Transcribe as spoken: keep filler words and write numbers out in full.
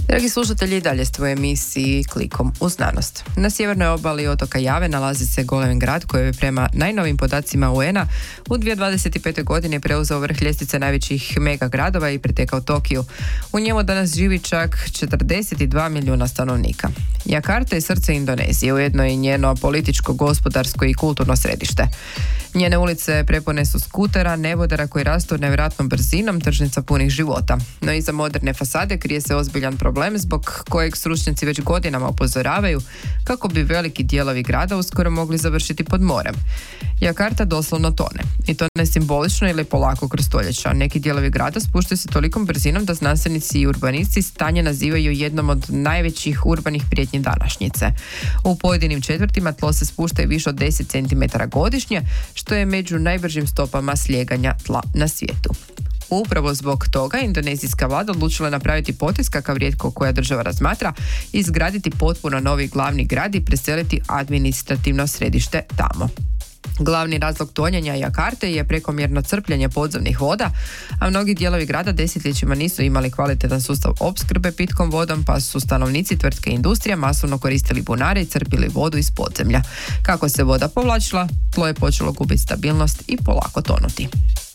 Dragi slušatelji, dalje ste u emisiji Klikom u znanost. Na sjevernoj obali otoka Jave nalazi se golem grad koji je prema najnovim podacima U N-a u dvije tisuće dvadeset pete. godine preuzeo vrh ljestvice najvećih mega gradova i pretekao Tokiju. U njemu danas živi čak četrdeset dva milijuna stanovnika. Jakarta je srce Indonezije, ujedno i njeno političko, gospodarsko i kulturno središte. Njene ulice prepune su skutera, nebodera koji rastu nevjerojatnom brzinom, tržnica punih života. No iza moderne fasade krije se ozbiljan problem zbog kojeg stručnjaci već godinama upozoravaju kako bi veliki dijelovi grada uskoro mogli završiti pod morem. Jakarta doslovno tone. I to ne simbolično ili polako kroz stoljeća. Neki dijelovi grada spuštaju se tolikom brzinom da znanstvenici i urbanisti stanje nazivaju jednom od najvećih urbanih prijetnji današnjice. U pojedinim četvrtima tlo se spušta i više od deset centimetara godišnje, što je među najbržim stopama slijeganja tla na svijetu. Upravo zbog toga indonezijska vlada odlučila napraviti potez kakav rijetko koja država razmatra, izgraditi potpuno novi glavni grad i preseliti administrativno središte tamo. Glavni razlog tonjenja Jakarte je prekomjerno crpljenje podzemnih voda, a mnogi dijelovi grada desetljećima nisu imali kvalitetan sustav opskrbe pitkom vodom, pa su stanovnici, tvrtke i industrija masovno koristili bunare i crpili vodu iz podzemlja. Kako se voda povlačila, tlo je počelo gubiti stabilnost i polako tonuti.